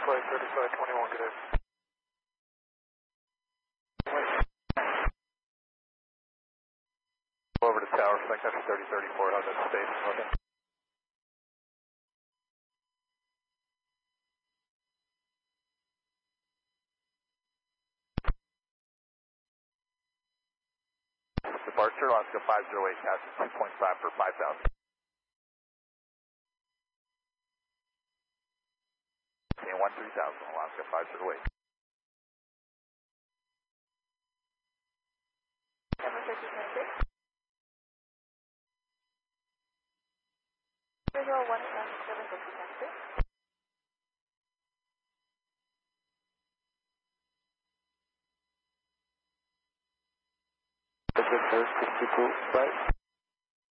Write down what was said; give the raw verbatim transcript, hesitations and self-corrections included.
flight thirty-five twenty-one, good day. Over to tower, flight after thirty thirty-four, how's that space? Okay. Departure, Alaska five zero eight, passing two point five for five thousand. And one three thousand, Alaska five zero eight. Number thirty twenty-six. zero one seven seven fifty twenty-six. This is sixty-two, right?